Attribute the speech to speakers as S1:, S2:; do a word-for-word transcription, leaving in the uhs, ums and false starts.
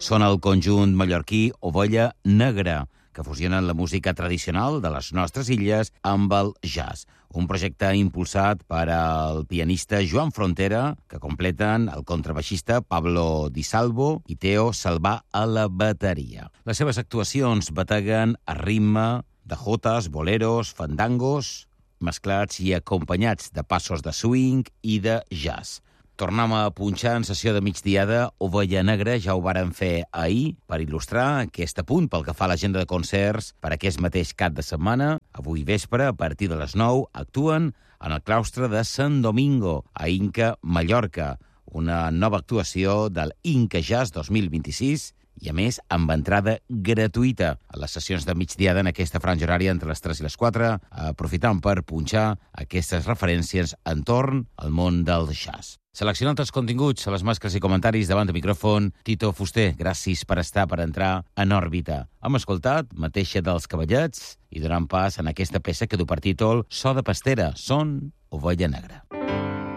S1: Són el conjunt mallorquí Ovella Negra, que fusionen la música tradicional de les nostres illes amb el jazz. Un projecte impulsat per al pianista Joan Frontera, que completen el contrabaixista Pablo Di Salvo i Teo Salvà a la bateria. Les seves actuacions bateguen a ritme de jotes, boleros, fandangos, mesclats i acompanyats de passos de swing i de jazz. Tornem a punxar en sessió de migdiada Ovella Negra, ja ho varen fer ahir, per il·lustrar aquest apunt pel que fa a l'agenda de concerts per aquest mateix cap de setmana. Avui vespre, a partir de les nou, actuen en el claustre de Sant Domingo, a Inca, Mallorca, una nova actuació del Inca Jazz dos mil vint-i-sis, i a més amb entrada gratuïta a les sessions de migdiada en aquesta franja horària entre les tres i les quatre, aprofitant per punxar aquestes referències entorn al món del jazz. Seleccionant els continguts a les mascles i comentaris davant de micròfon, Tito Fuster, gràcies per estar, per entrar en òrbita. Hem escoltat Mateixa dels Cavallets i donant pas en aquesta peça que du per títol So de Pastera, son Ovella Negra.